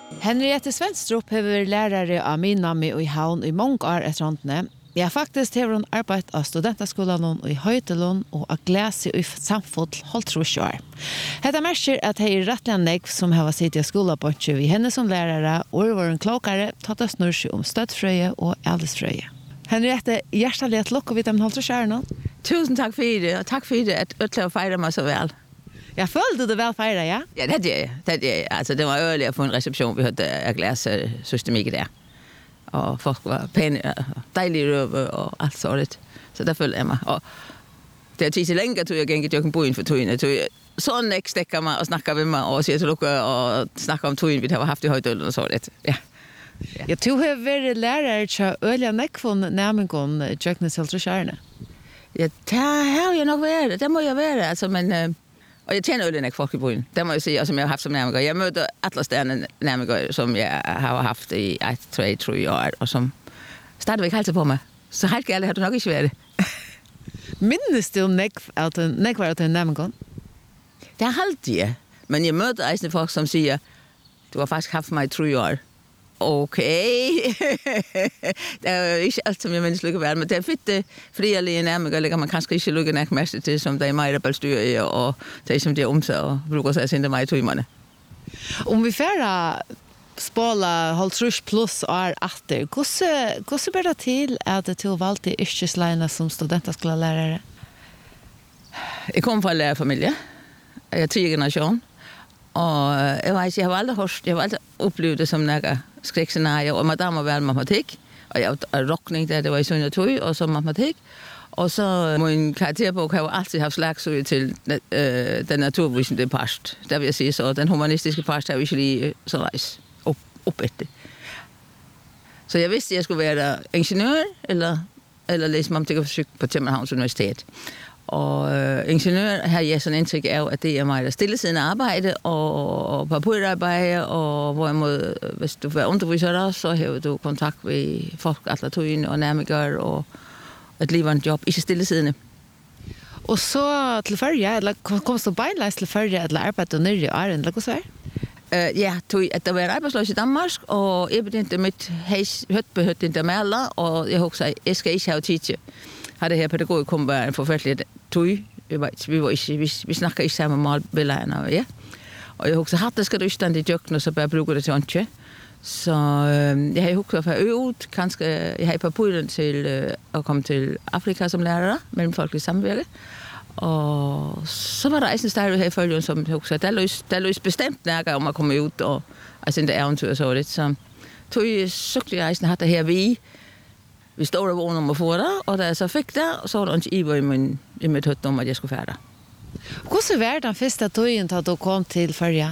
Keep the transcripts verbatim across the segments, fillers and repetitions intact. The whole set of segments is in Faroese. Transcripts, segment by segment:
Henriette Svenstrup hever lærare av min namn i Havn i många år etter håndene. Ja, faktisk hever hun arbeidt av studentaskolen i Høytelund og av glese i samfunn holdt trus år. Hetta merker at hei rettelig nek som har sittet i skolabåndsju i henne som lærare og var en klokare tatt oss snurr seg om støttfrøye og eldesfrøye. Henriette, hjertelig at lukk og vidt om holdt trus år nå. Tusen takk for det, og takk for det at øtla å feire meg så vel. Jeg følte det vel feire, ja? Ja, det er det. Det, er det. Altså, det var øyelig å få en resepsjon. Vi hørte jeg glese systemikket der. Og folk var pæne, dejlige røve og alt sånt. Så der følte jeg mig. Og det er tid til længe, tog jeg gengæld jøkken boen for tøjene. Sådan ikke stikker mig og snakker med mig og siger til lukke og snakker om tøjen, vi har haft i Højdølen og sådan. Ja. Ja. Jeg tror, jeg har været lærer til ølige nekvån nærmengen jøkken til trusjærene. Ja, det har jeg nok været. Det må jeg være, altså, men... Øh, og jeg tjener øjelig ikke folk i byen. Det må jeg sige, og som jeg har haft som nærmere. Jeg mødte alle stederne nærmere, som jeg har haft i et, tre, tre år, og som stadigvæk halter på mig. Så helt gærligt har du nok ikke været det. Mindes du nekvar at du nærmere? Det har altid, ja. Men jeg mødte eisende folk, som siger, du har faktisk haft mig i tre år. Okay. Det er jo ikke alt, som jeg mindes lykke værd, men det er fedt, det, fordi jeg lige nærmere gør, lægger man kanskje ikke lykke nok mærke til, som der er mig, der balstyrer i, og det er som de er omtaget, og bruger sig at sende mig i tøjmerne. Om vi færre spåler halvtrus plus år atter, hvordan bør det til at du valgte yrkesleina som studenterskolelærer? Jeg kommer fra en lærerfamilie. Jeg er ti generation. Og jeg ved ikke, jeg har aldrig hørt, jeg har aldrig oplevet det som nogle skrækscenarier, og madame var matematik, og jeg var rokning der, det var i søndag tøj, og så matematik. Og så min karakterbog har jo altid haft slagsøge til øh, den naturvisende part, der vil jeg sige så, den humanistiske part har jo ikke lige så rejst op, op efter. Så jeg vidste, at jeg skulle være ingeniør, eller, eller læse matematik på Københavns Universitet. Og øh, ingeniør har jeg sådan indtryk af, at det er mig, der stillesiddende arbejde og, og papirarbejde, og hvorimod, hvis du vil underviser der, så har du kontakt med folk, alle tøjene og nærmere, og et levende job, ikke stillesiddende. Og så til førje, eller kom du beinleis til førje, eller arbejde nede i Arden, eller hvad er? Uh, ja, tog, at der var arbejdsløs i Danmark, og jeg begyndte mit højtbehødt in der maler, og jeg husker, jeg skal ikke have tid til. Har det her pædagogik kom være en forfærdelig tøj. Vi var ikke, vi, vi snakker ikke sammen med målbilleder, ja. Og jeg husker, at det skal du ikke stande i døkken, og så bare bruge det til åndtje. Så øh, jeg har husker, at jeg har øvet, kanskje, jeg har et par pudden til øh, at komme til Afrika som lærer, mellem folkelig samvirke. Og så var der en stærk her i følgen, som jeg husker, der løs, der løs bestemt nærmere om at komme ud, og altså en der eventyr så lidt. Så tog jeg cykle rejsen, havde det her vi. Vi stod der vågen om at få der, og da jeg så fik der, så var der ikke i, i, min, i mit høtt om, at jeg skulle færre der. Hvordan var den første tøyen, da du kom til Førje?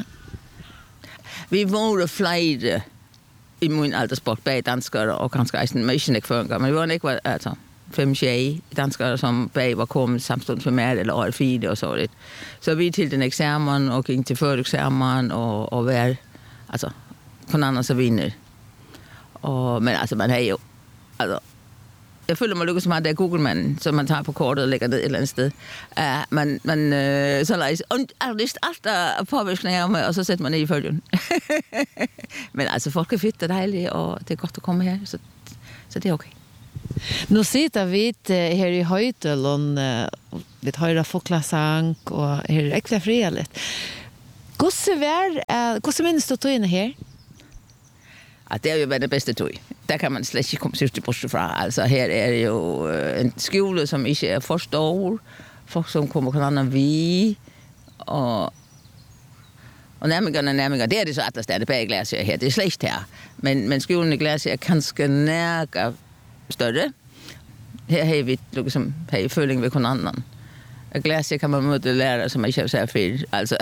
Vi var flere i min aldersbok bag danskere, og kanskje eisen mæsken ikke føringer, men vi var ikke altså, fem tjej danskere, som bag var kommet samstående for mere eller år fire og så lidt. Så vi til den eksamen, og gik til føreksamen, og, og var altså, på den anden så vinde. Og, men altså, man har jo, altså, jeg føler mig lykkes som meget, det er Google-manden, som man tager på kortet og lægger ned et eller andet sted. Uh, man, man uh, så leger, og altså, alt der påvirkning af mig, og så sætter man ned i følgen. Men altså, folk er fedt og dejlige, og det er godt at komme her, så, så det er okay. Nu sitter vi her i Høytelund, uh, lidt højere foklasang, og her er ikke fri lidt. Hvordan minnes du tøjene her? Ja, det er jo været det bedste tøj. Der kan man slet ikke komme sidst bort fra. Altså her er det jo øh, en skole, som ikke er for stor. Folk, som kommer på anden vige. Og, og nærmere og nærmere. Det er det så, at der er det bag glacier her. Det er slet ikke her. Men, men skolen i glacier er kanskje nærmere større. Her har vi ligesom, her i føling ved kun anden. Og glacier kan man møde lærere, som ikke har så fedt. Altså...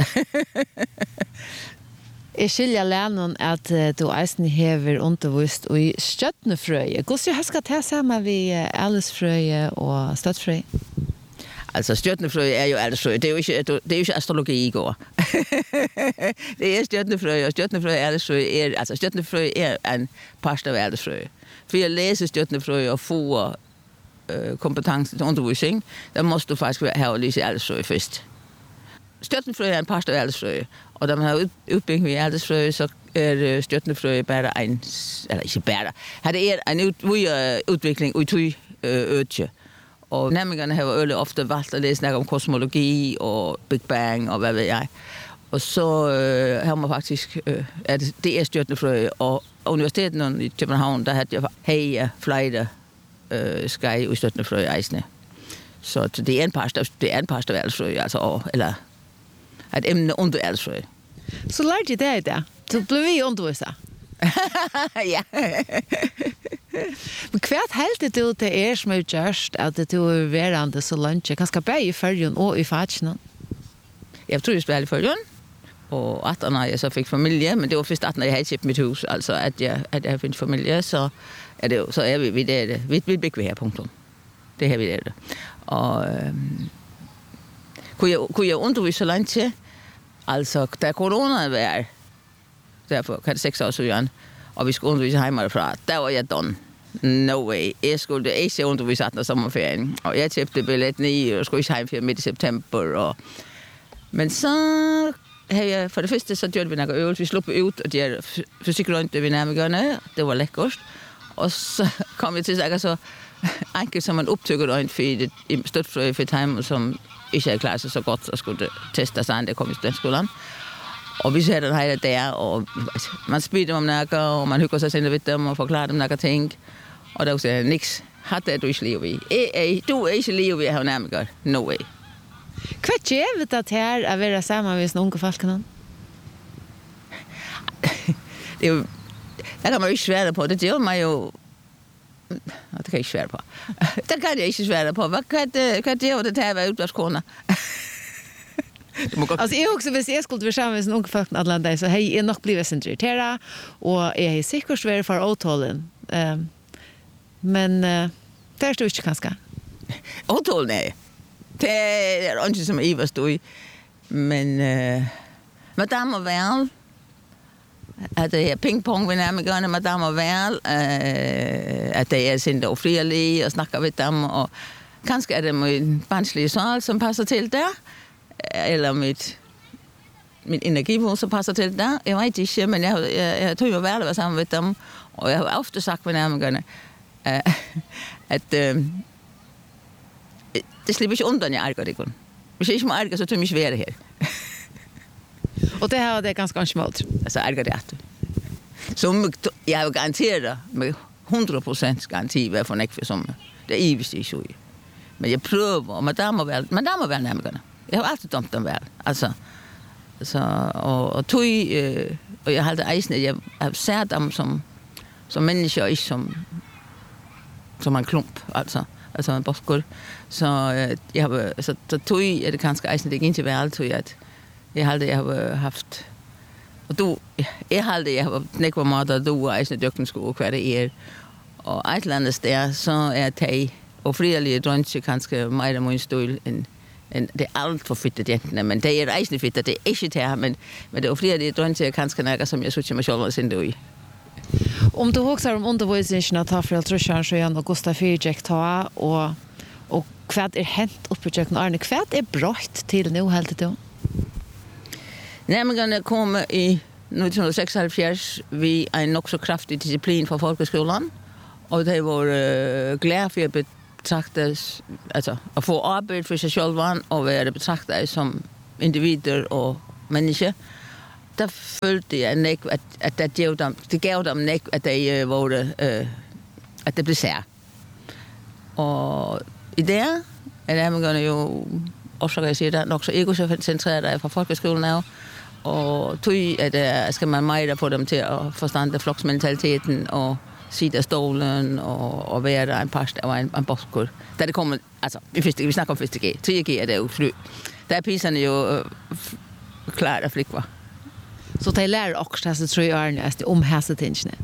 Jeg skiljer læreren at uh, du eisen hever undervist i støttnefrøye. Hvordan jeg skal ta sammen ved ærlesfrøye og støttfrøye? Altså, stjørnefrøje er jo ærlesfrøje. Det er jo ikke, det er jo ikke astrologi i går. Det er stjørnefrøje, og stjørnefrøje og ærlesfrøje er, altså stjørnefrøje er en part af ærlesfrøje. For at læse stjørnefrøje og få øh, kompetence til undervisning, der måste du faktisk have at læse ærlesfrøje først. stjørnefrø er en part av eldesfrø, og da man har utbygging i eldesfrø, så er stjørnefrø bare en, eller ikke bare, det er en ut, utvikling ut i øtje. Og nærmengerne har øle ofte valgt å lese om kosmologi og Big Bang og hvad ved jeg. Og så øh, har man faktisk, øh, at det er stjørnefrø, og universiteten i København, der havde jeg hej, flere øh, skaj i stjørnefrø eisne. Så det er en par det er en par af eldesfrø, altså, og, eller et emne under eldesfrø. Så lærte jeg det i det? Du blev vi underviser? Ja. Men hva heldig du det er som er gjørst at du er verande så langt, kanskje bare i følgen og i fatsene? Jeg tror jeg spiller i følgen, og at når jeg så fikk familie, men det var først at når jeg havde kjøpt mitt hus, altså at jeg, at jeg fikk familie, så er, det, så er vi, vi det, vi, vi bygger vi her, punktum. Det her vi det. Og øhm, kunne, jeg, kunne jeg undervise så langt til, altså da corona var, derfor kan det seks år siden, og vi skulle undervise hjemmefra, der var jeg done. No way. Jeg skulle ikke undervise atten sommerferien, og jeg kjøpte billetten i, og skulle ikke hjemme midt i september. Og... Men så havde jeg, for det første, så gjorde vi nogle øvelser. Vi sluppede ud, og de her fysikrønte vi nærmere. Det var lækkert. Og så kom jeg til at sige så enkelt, som man optykker øjne for det i støtfrø for time, som ikke er klar sig så godt, og skulle teste sig, det kom i studentskolen. Og vi ser den her der, og man spiller om noget, og man hygger sig selv ved dem, og forklarer dem nogle ting. Og der siger jeg, niks, har det du ikke liv i? Du er ikke liv i, jeg har nærmere godt. No way. Hva gjør det her at være sammen med unge folk? Det er jo, det kan man jo ikke svære på. Det gjør man jo... Det kan jeg ikke svære på. Det kan jeg ikke svære på. Hvad gjør det her at være udvalgskone? Altså, jeg også, hvis jeg skulle være sammen med unge folk en anden dag, så har jeg nok blivet sentreret, og jeg har sikkert været for åtålen. Um, men uh, det er du ikke kanskje. Åtålen er det er ikke som I var stod i. Men uh, Madame og Værl, at det er pingpong ved nærmere, Madame og Værl, uh, at det er sind og frivillige og snakker ved dem, og kanskje er det min barnslige sal, som passer til der, eller mit, mit energibord, som passer til der. Jeg ved ikke, men jeg, jeg, jeg tror jo vel at være sammen med dem, og jeg har ofte sagt med nærmere, uh, at... Uh, det slipper ikke undan, jeg ærger det kun. Hvis jeg ikke må ærge, så tror jeg ikke være her. Og det her det ganske ansmålt? Altså ærger det at. Så jeg har jo garanteret med hundre procent garanti, hvad for ikke for sommer. Det er evigt ikke så i. Men jeg prøver, og madame må være, madame må være nærmere. Jeg har altid dømt dem vel. Altså, altså og, og tog, øh, og jeg har altid eisen, at jeg har sat dem som, som mennesker, og ikke som, som en klump, altså. Altså en boskor. Så øh, jeg har så, så tog jeg det kanskje eisen det ikke være alt at jeg har det jeg har haft og du jeg har det jeg har ikke var meget du er eisen døgtenskole hver det er og et eller andet sted så er det og frivillige drønse kanskje mere må en stol end en det er alt for fedt jentene men det er eisen fedt det er ikke det her men men det er frivillige drønse kanskje noget som jeg synes mig selv også ind i. Om du husker om undervisningen av Tafrel Trusjansjøen og Gustav Fyrjek ta, og, og hva er hent oppe i Jøkken Arne, hva er brøtt til nå helt til? Nærmere kom i nitten seksoghalvfjerds vi en nok så kraftig disciplin fra folkeskolen, og det var uh, glad for at betragtes, altså at få arbejde for sig selv og være betragtet som individer og mennesker. Der følte jeg ikke, at, at det, gav dem, det gav dem ikke, at det, uh, var, uh, at det blev sær. Og i det er nærmere jo, også kan jeg sige, der nok så egocentreret fra folkeskolen af, og tog at uh, skal man meget få dem til at forstande floksmentaliteten og sige der stolen og, og være der en past og en, en boskor. Da det kommer, altså, vi, vi snakker om første G. tredje G er det jo fly. Der er piserne jo uh, klart at flikke var. Så de lærer også disse tre årene om hæsetingene?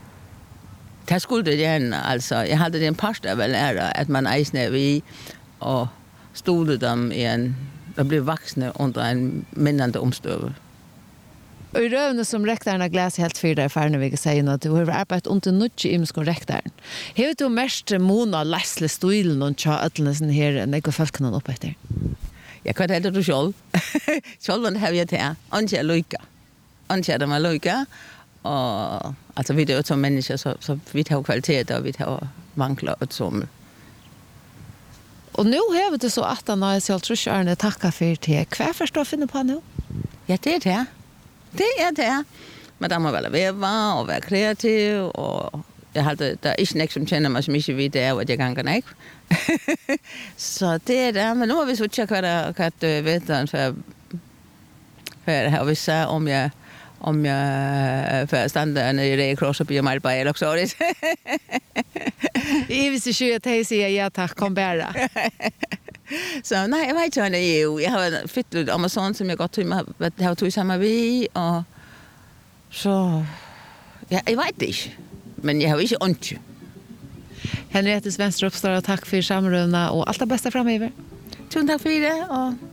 Det skulle det gerne, altså. Jeg havde det en par der vel lærer, at man eisner vi og stod dem i en, der blev voksne under en mindende omstøve. Og i røvene som rektoren har glæst helt fire erfarne, vil jeg si, at du har arbeidet under nødvendig imensk rektoren. Har du mest måned og læsle stilen og tja ødelene her, når jeg folkene oppe etter? Jag kan inte du själv. Själv har jag det. Inte jag lycka. Inte jag de lycka. Och alltså vi är som människor så så vi har kvalitet och vi har manglar och som. Och nu har vi det så att när jag själv tror Arne tacka för det. Kvar förstår finna på nu. Ja, det är det. Det är det. Men där må väl vara och vara kreativ och jag hade det är inte som känner mig så mycket vid det och jag kan inte. Så det är det. Men nu har vi så tjocka vad att veta för för har vi så om jag om jag för stanna när det är cross upp i mig på eller så det. I visste ju att jag säger ja tack kom bara. Så nej, jag vet inte ju. Jag har fått Amazon som jag gått till med det har tog samma vi och så ja, jag vet inte. Men jag har inte ont. Henriette Svenstrup står och tack för samruna och allt det bästa framöver. Tusen tack för det och